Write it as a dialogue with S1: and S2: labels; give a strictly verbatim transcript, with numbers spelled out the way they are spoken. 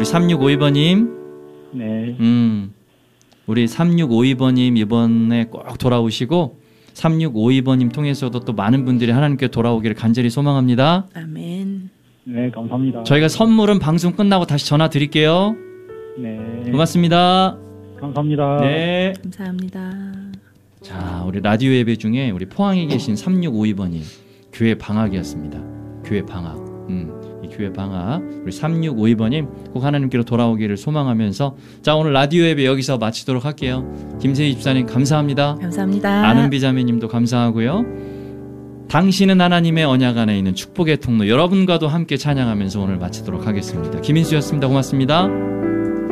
S1: 삼육오이 번님.
S2: 네.
S1: 음, 우리 삼육오이 번님 이번에 꼭 돌아오시고 삼육오이 번님 통해서도 또 많은 분들이 하나님께 돌아오기를 간절히 소망합니다.
S3: 아멘.
S2: 네, 감사합니다.
S1: 저희가 선물은 방송 끝나고 다시 전화 드릴게요.
S2: 네.
S1: 고맙습니다.
S2: 감사합니다.
S1: 네.
S3: 감사합니다.
S1: 자, 우리 라디오 예배 중에 우리 포항에 계신 삼육오이 번님 교회 방학이었습니다. 교회 방학. 음, 이 교회 방학. 우리 삼육오이 번님 꼭 하나님께로 돌아오기를 소망하면서 자, 오늘 라디오 예배 여기서 마치도록 할게요. 김세희 집사님 감사합니다.
S3: 감사합니다.
S1: 아는비 자매님도 감사하고요. 당신은 하나님의 언약 안에 있는 축복의 통로, 여러분과도 함께 찬양하면서 오늘 마치도록 하겠습니다. 김인수였습니다. 고맙습니다.